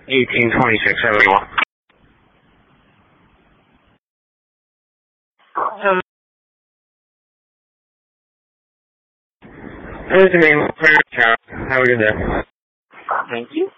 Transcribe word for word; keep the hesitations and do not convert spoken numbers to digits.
eighteen twenty-six, everyone. Um, There's the name. Have a good day. Thank you.